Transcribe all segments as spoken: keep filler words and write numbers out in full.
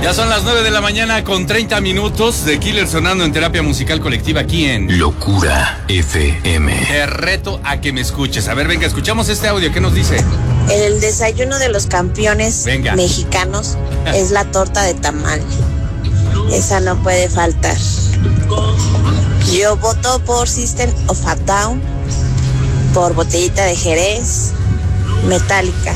Ya son las nueve de la mañana con treinta minutos de Killer sonando en terapia musical colectiva aquí en Locura F M. Te reto a que me escuches. A ver, venga, escuchamos este audio. ¿Qué nos dice? El desayuno de los campeones Venga. mexicanos es la torta de tamal. Esa no puede faltar. Yo voto por System of a Down, por Botellita de Jerez, Metallica.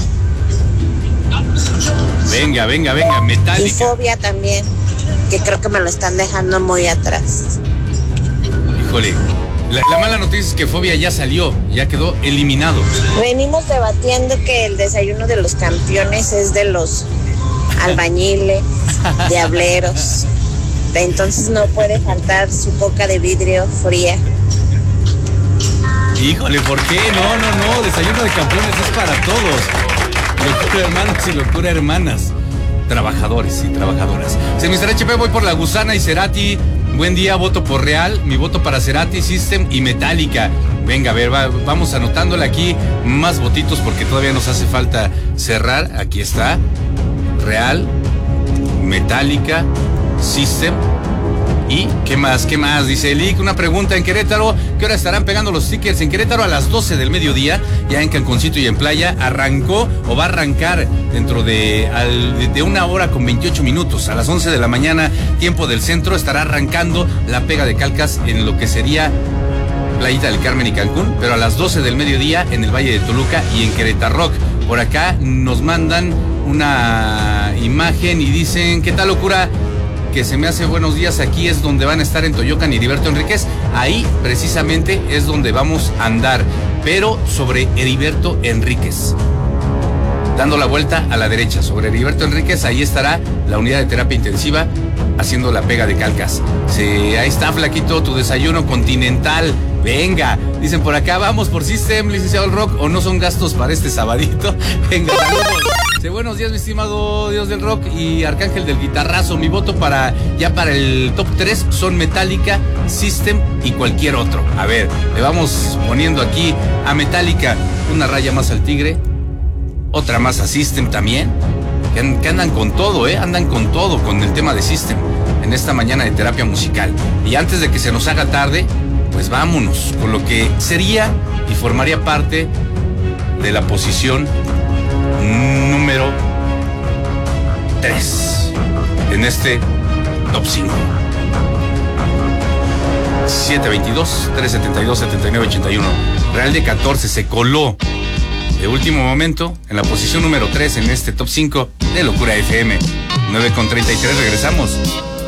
Venga, venga, venga, Metallica. Y Fobia también, que creo que me lo están dejando muy atrás. Híjole, la, la mala noticia es que Fobia ya salió, ya quedó eliminado. Venimos debatiendo que el desayuno de los campeones es de los albañiles, diableros. Entonces no puede faltar su coca de vidrio fría. Híjole, ¿por qué? No, no, no, desayuno de campeones es para todos. Locura hermanos y locura hermanas. Trabajadores y trabajadoras. Se mister H P, voy por La Gusana y Cerati. Buen día, voto por Real. Mi voto para Cerati, System y Metallica. Venga, a ver, va, vamos anotándole aquí más votitos porque todavía nos hace falta cerrar. Aquí está. Real, Metallica, System. ¿Y qué más? ¿Qué más? Dice Elic, una pregunta en Querétaro. ¿Qué hora estarán pegando los stickers? En Querétaro a las doce del mediodía, ya en Canconcito y en Playa, arrancó o va a arrancar dentro de, al, de una hora con veintiocho minutos. A las once de la mañana, tiempo del centro, estará arrancando la pega de calcas en lo que sería Playita del Carmen y Cancún, pero a las doce del mediodía en el Valle de Toluca y en Querétaro. Por acá nos mandan una imagen y dicen, ¿qué tal, locura? Que se me hace buenos días, aquí es donde van a estar en Toyocan y Heriberto Enríquez, ahí precisamente es donde vamos a andar, pero sobre Heriberto Enríquez, dando la vuelta a la derecha, sobre Heriberto Enríquez, ahí estará la unidad de terapia intensiva haciendo la pega de calcas. Sí, ahí está, flaquito, tu desayuno continental, venga, dicen por acá, vamos por System, licenciado del Rock, o no son gastos para este sabadito, venga, saludos. Sí, buenos días, mi estimado Dios del Rock y Arcángel del Guitarrazo. Mi voto para ya para el top tres son Metallica, System y cualquier otro. A ver, le vamos poniendo aquí a Metallica una raya más al tigre, otra más a System también, que, que andan con todo, ¿eh? Andan con todo con el tema de System en esta mañana de terapia musical. Y antes de que se nos haga tarde, pues vámonos con lo que sería y formaría parte de la posición número tres en este top cinco. siete veintidós, trescientos setenta y dos, setenta y nueve ochenta y uno. Real de catorce se coló de último momento en la posición número tres en este top cinco de Locura F M. nueve con treinta y tres, regresamos.